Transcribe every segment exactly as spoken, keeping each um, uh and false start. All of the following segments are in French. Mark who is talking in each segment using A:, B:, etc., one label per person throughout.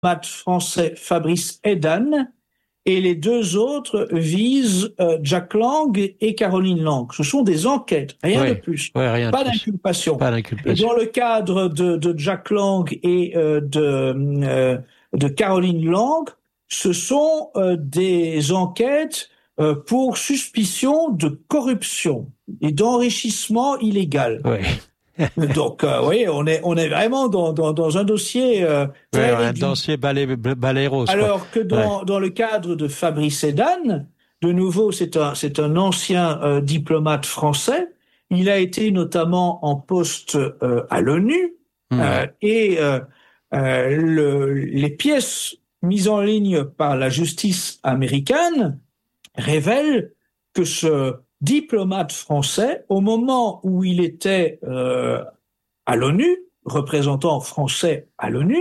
A: diplomate français Fabrice Edan, et les deux autres visent euh, Jack Lang et Caroline Lang. Ce sont des enquêtes, rien
B: oui,
A: de plus.
B: Oui, rien
A: pas,
B: de plus.
A: d'inculpation.
B: pas d'inculpation.
A: Et dans le cadre de, de Jack Lang et euh, de, euh, de Caroline Lang, ce sont euh, des enquêtes euh, pour suspicion de corruption et d'enrichissement illégal.
B: Oui.
A: Donc, euh, oui, on est on est vraiment dans dans, dans un dossier euh, très
B: ouais,
A: réduit.
B: Un dossier balai, balayeros.
A: Alors
B: quoi.
A: que dans
B: ouais.
A: dans le cadre de Fabrice Edan, de nouveau, c'est un c'est un ancien euh, diplomate français. Il a été notamment en poste euh, à l'ONU mmh. euh, et euh, euh, le, les pièces mises en ligne par la justice américaine révèlent que ce diplomate français, au moment où il était euh, à l'ONU, représentant français à l'ONU,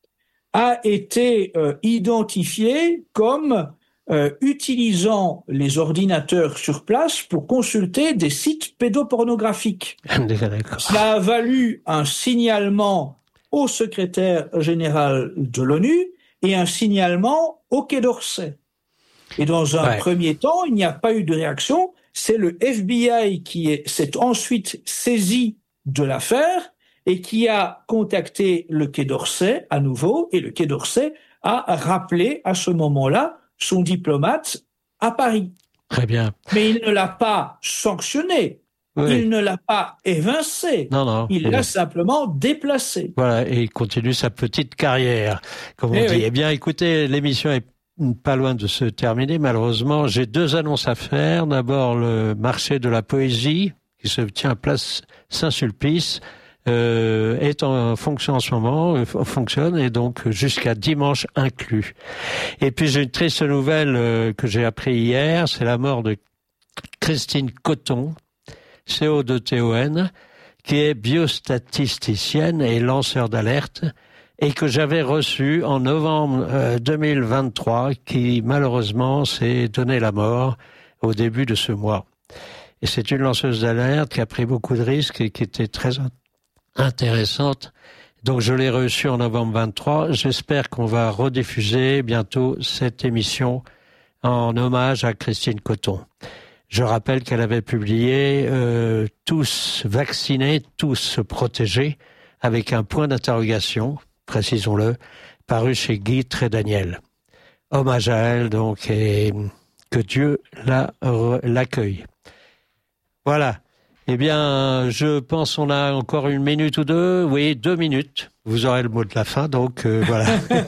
A: a été euh, identifié comme euh, utilisant les ordinateurs sur place pour consulter des sites pédopornographiques. Cela a valu un signalement au secrétaire général de l'ONU et un signalement au Quai d'Orsay. Et dans un ouais. premier temps, il n'y a pas eu de réaction. C'est le F B I qui est, s'est ensuite saisi de l'affaire et qui a contacté le Quai d'Orsay à nouveau. Et le Quai d'Orsay a rappelé à ce moment-là son diplomate à Paris.
B: Très bien.
A: Mais il ne l'a pas sanctionné. Oui. Il ne l'a pas évincé.
B: Non, non.
A: Il l'a simplement déplacé.
B: Voilà, et il continue sa petite carrière, comme on
A: eh
B: dit.
A: Oui.
B: Eh bien, écoutez, l'émission est pas loin de se terminer, malheureusement. J'ai deux annonces à faire. D'abord, le marché de la poésie, qui se tient à Place Saint-Sulpice, euh, est en fonction en ce moment, euh, fonctionne, et donc jusqu'à dimanche inclus. Et puis, j'ai une triste nouvelle euh, que j'ai appris hier, c'est la mort de Christine Coton, C O deux T O N, qui est biostatisticienne et lanceur d'alerte, et que j'avais reçu en novembre euh, deux mille vingt-trois, qui malheureusement s'est donné la mort au début de ce mois. Et c'est une lanceuse d'alerte qui a pris beaucoup de risques et qui était très intéressante. Donc je l'ai reçue en novembre vingt-trois. J'espère qu'on va rediffuser bientôt cette émission en hommage à Christine Coton. Je rappelle qu'elle avait publié euh, « Tous vaccinés, tous protégés » avec un point d'interrogation, précisons-le, paru chez Guy Trédaniel. Hommage à elle, donc, et que Dieu la, l'accueille. Voilà. Eh bien, je pense qu'on a encore une minute ou deux. Oui, deux minutes. Vous aurez le mot de la fin, donc euh, voilà.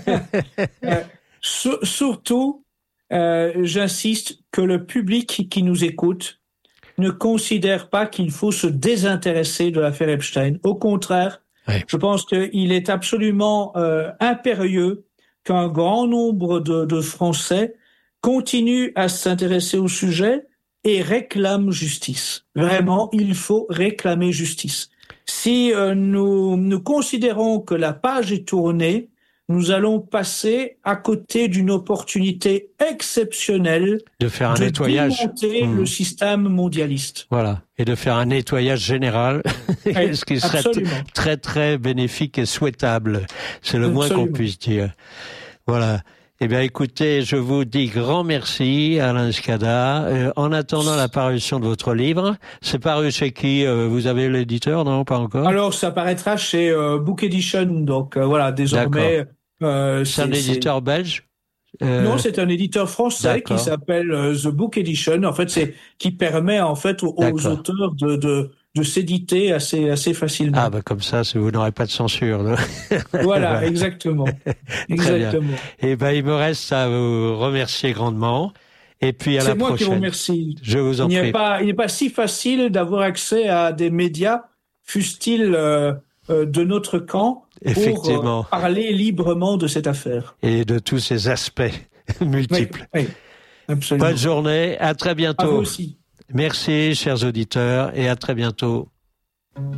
A: euh, sur, surtout, euh, j'insiste que le public qui nous écoute ne considère pas qu'il faut se désintéresser de l'affaire Epstein. Au contraire, oui. Je pense qu'il est absolument euh, impérieux qu'un grand nombre de, de Français continuent à s'intéresser au sujet et réclament justice. Vraiment, il faut réclamer justice. Si euh, nous, nous considérons que la page est tournée, nous allons passer à côté d'une opportunité exceptionnelle
B: de faire un
A: de
B: nettoyage,
A: démonter mmh. le système mondialiste.
B: Voilà, et de faire un nettoyage général, oui, ce qui serait absolument. très très bénéfique et souhaitable. C'est le absolument. moins qu'on puisse dire. Voilà. Eh bien, écoutez, je vous dis grand merci, Alain Scada. Euh, en attendant la parution de votre livre, c'est paru chez qui? euh, Vous avez l'éditeur, non? Pas encore?
A: Alors, ça paraîtra chez euh, Book Edition. Donc, euh, voilà, désormais...
B: Euh, c'est, c'est un éditeur c'est... belge?
A: Euh... Non, c'est un éditeur français D'accord. qui s'appelle euh, The Book Edition. En fait, c'est qui permet en fait aux, aux auteurs de, de de s'éditer assez assez facilement.
B: Ah bah comme ça, vous n'aurez pas de censure. Non
A: voilà, exactement, exactement.
B: Et ben il me reste à vous remercier grandement. Et puis à
A: c'est
B: la
A: moi
B: prochaine.
A: qui vous remercie.
B: Je vous en
A: il
B: prie.
A: N'est pas, il n'est pas si facile d'avoir accès à des médias, fussent-ils euh, euh, de notre camp.
B: Effectivement.
A: Pour euh, parler librement de cette affaire.
B: Et de tous ces aspects multiples.
A: Oui, oui, absolument.
B: Bonne journée, à très bientôt.
A: À vous aussi.
B: Merci, chers auditeurs, et à très bientôt.